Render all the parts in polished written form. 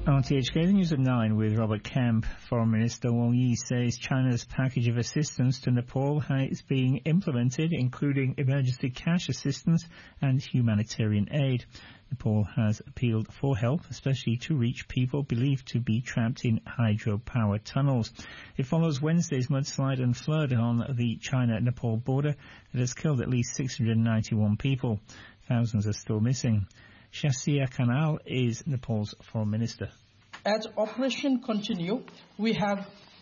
RTHK, the news at 9 with Robert Kemp. Foreign Minister Wang Yi says China's package of assistance to Nepal is being implemented, including emergency cash assistance and humanitarian aid. Nepal has appealed for help, especially to reach people believed to be trapped in hydropower tunnels. It follows Wednesday's mudslide and flood on the China-Nepal border that has killed at least 691 people. Thousands are still missing. Shasya Kanal is Nepal's foreign minister. As operation continue, we have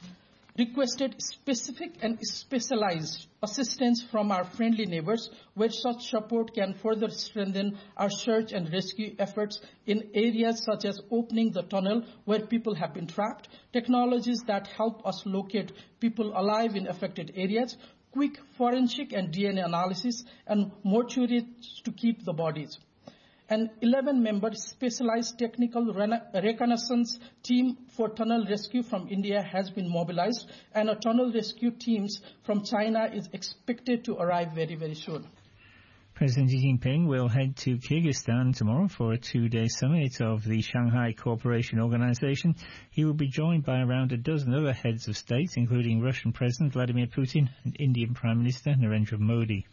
requested specific and specialized assistance from our friendly neighbors, where such support can further strengthen our search and rescue efforts in areas such as opening the tunnel where people have been trapped, technologies that help us locate people alive in affected areas, quick forensic and DNA analysis, and mortuaries to keep the bodies. An 11-member specialized technical reconnaissance team for tunnel rescue from India has been mobilized, and a tunnel rescue teams from China is expected to arrive very, very soon. President Xi Jinping will head to Kyrgyzstan tomorrow for a two-day summit of the Shanghai Cooperation Organization. He will be joined by around a dozen other heads of state, including Russian President Vladimir Putin and Indian Prime Minister Narendra Modi.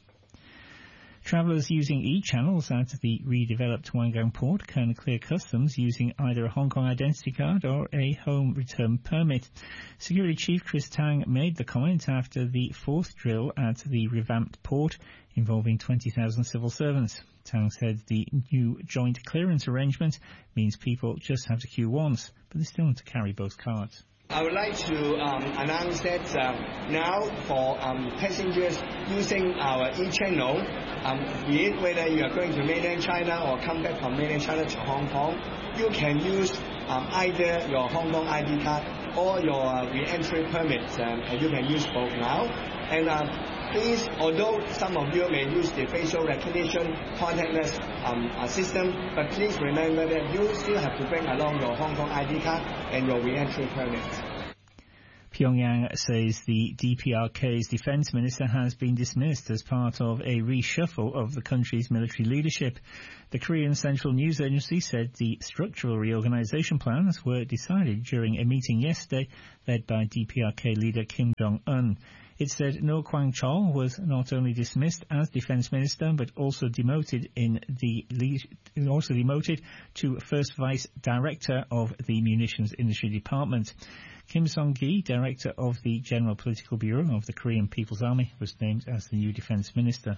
Travellers using e-channels at the redeveloped Wangang port can clear customs using either a Hong Kong identity card or a home return permit. Security Chief Chris Tang made the comment after the fourth drill at the revamped port involving 20,000 civil servants. Tang said the new joint clearance arrangement means people just have to queue once, but they still need to carry both cards. I would like to announce that now for passengers using our e-channel, be it whether you are going to mainland China or come back from mainland China to Hong Kong, you can use either your Hong Kong ID card or your re-entry permit. You can use both now. And please, although some of you may use the facial recognition contactless system, but please remember that you still have to bring along your Hong Kong ID card and your re-entry permit. Pyongyang says the DPRK's defense minister has been dismissed as part of a reshuffle of the country's military leadership. The Korean Central News Agency said the structural reorganization plans were decided during a meeting yesterday led by DPRK leader Kim Jong-un. It said No Kwang-chol was not only dismissed as defense minister, but also demoted to first vice director of the munitions industry department. Kim Song-gi, director of the General Political Bureau of the Korean People's Army, was named as the new defense minister.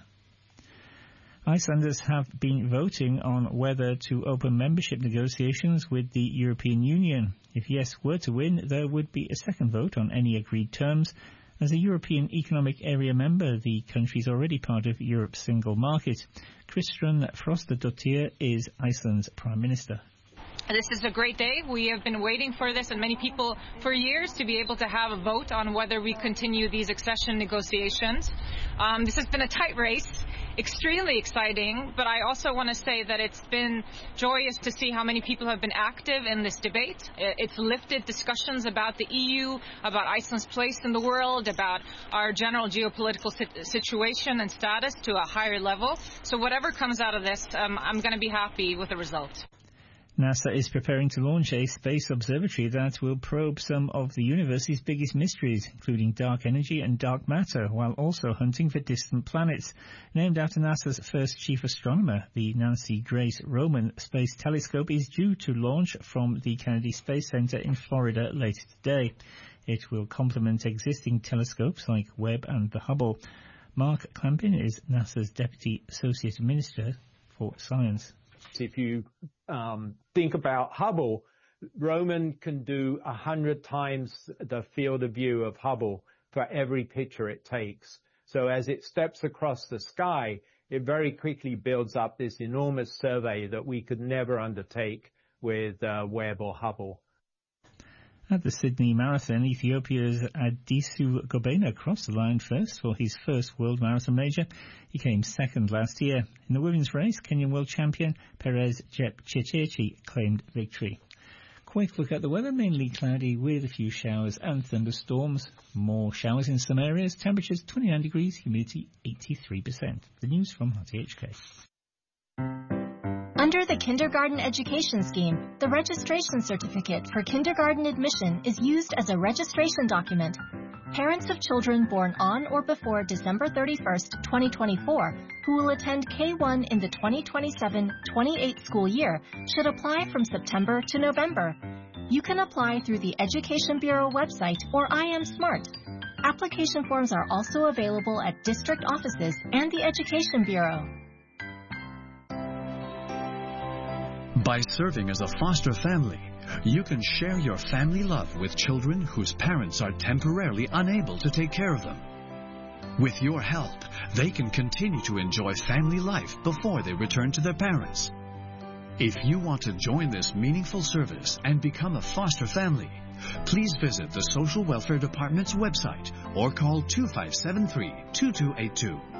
Icelanders have been voting on whether to open membership negotiations with the European Union. If yes were to win, there would be a second vote on any agreed terms. As a European Economic Area member, the country is already part of Europe's single market. Kristrún Frostadóttir is Iceland's Prime Minister. This is a great day. We have been waiting for this, and many people for years, to be able to have a vote on whether we continue these accession negotiations. This has been a tight race, extremely exciting, but I also want to say that it's been joyous to see how many people have been active in this debate. It's lifted discussions about the EU, about Iceland's place in the world, about our general geopolitical situation and status to a higher level. So whatever comes out of this, I'm going to be happy with the result. NASA is preparing to launch a space observatory that will probe some of the universe's biggest mysteries, including dark energy and dark matter, while also hunting for distant planets. Named after NASA's first chief astronomer, the Nancy Grace Roman Space Telescope is due to launch from the Kennedy Space Center in Florida later today. It will complement existing telescopes like Webb and the Hubble. Mark Clampin is NASA's Deputy Associate Minister for Science. If you think about Hubble, Roman can do 100 times the field of view of Hubble for every picture it takes. So as it steps across the sky, it very quickly builds up this enormous survey that we could never undertake with Webb or Hubble. At the Sydney Marathon, Ethiopia's Adisu Gobena crossed the line first for his first World Marathon major. He came second last year. In the women's race, Kenyan world champion Perez Chepchirchir claimed victory. Quick look at the weather, mainly cloudy with a few showers and thunderstorms. More showers in some areas, temperatures 29 degrees, humidity 83%. The news from RTHK. Under the Kindergarten Education Scheme, the registration certificate for kindergarten admission is used as a registration document. Parents of children born on or before December 31st, 2024, who will attend K-1 in the 2027-28 school year should apply from September to November. You can apply through the Education Bureau website or IamSmart. Application forms are also available at district offices and the Education Bureau. By serving as a foster family, you can share your family love with children whose parents are temporarily unable to take care of them. With your help, they can continue to enjoy family life before they return to their parents. If you want to join this meaningful service and become a foster family, please visit the Social Welfare Department's website or call 2573-2282.